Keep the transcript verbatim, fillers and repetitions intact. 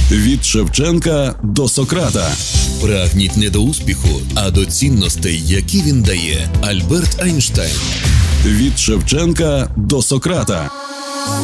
Від Шевченка до Сократа. Прагніть не до успіху, а до цінностей, які він дає. Альберт Айнштейн. Від Шевченка до Сократа.